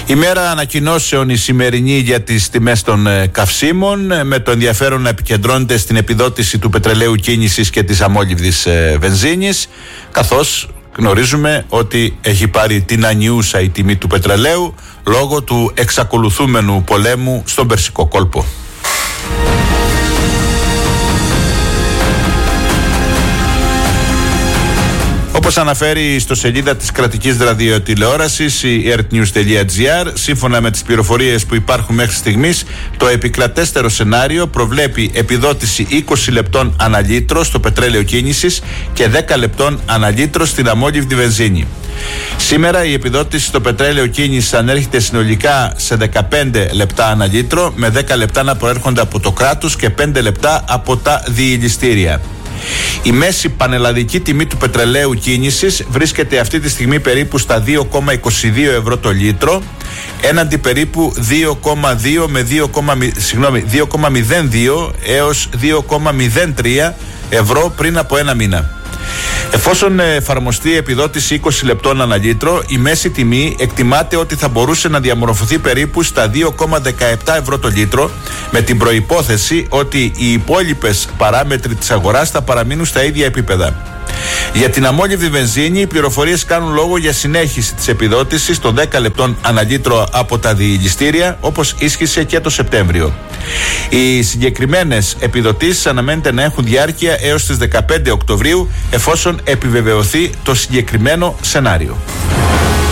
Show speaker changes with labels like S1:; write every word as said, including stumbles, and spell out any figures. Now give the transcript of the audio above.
S1: Η μέρα ανακοινώσεων η σημερινή για τις τιμές των καυσίμων, με το ενδιαφέρον να επικεντρώνεται στην επιδότηση του πετρελαίου κίνησης και της αμόλυβδης βενζίνης, καθώς γνωρίζουμε ότι έχει πάρει την ανιούσα η τιμή του πετρελαίου λόγω του εξακολουθούμενου πολέμου στον Περσικό κόλπο. Όπως αναφέρει στο σελίδα της κρατικής ραδιοτηλεόρασης η earthnews.gr, σύμφωνα με τις πληροφορίες που υπάρχουν μέχρι στιγμής, το επικρατέστερο σενάριο προβλέπει επιδότηση είκοσι λεπτών αναλύτρο στο πετρέλαιο κίνησης και δέκα λεπτών αναλύτρο στην αμόλυβδη βενζίνη. Σήμερα η επιδότηση στο πετρέλαιο κίνησης ανέρχεται συνολικά σε δεκαπέντε λεπτά αναλύτρο, με δέκα λεπτά να προέρχονται από το κράτος και πέντε λεπτά από τα διηλιστήρια. Η μέση πανελλαδική τιμή του πετρελαίου κίνησης βρίσκεται αυτή τη στιγμή περίπου στα δύο κόμμα είκοσι δύο ευρώ το λίτρο, έναντι περίπου δύο κόμμα δύο με δύο κόμμα μηδέν δύο έως δύο κόμμα μηδέν τρία ευρώ πριν από ένα μήνα. Εφόσον εφαρμοστεί επιδότηση είκοσι λεπτών ανά λίτρο, η μέση τιμή εκτιμάται ότι θα μπορούσε να διαμορφωθεί περίπου στα δύο κόμμα δεκαεπτά ευρώ το λίτρο, με την προϋπόθεση ότι οι υπόλοιπες παράμετροι της αγοράς θα παραμείνουν στα ίδια επίπεδα. Για την αμόλυβδη βενζίνη, οι πληροφορίες κάνουν λόγο για συνέχιση της επιδότησης των δέκα λεπτών ανά λίτρο από τα διηλιστήρια, όπως ίσχυσε και το Σεπτέμβριο. Οι συγκεκριμένες επιδοτήσεις αναμένεται να έχουν διάρκεια έως τις δεκαπέντε Οκτωβρίου, εφόσον επιβεβαιωθεί το συγκεκριμένο σενάριο.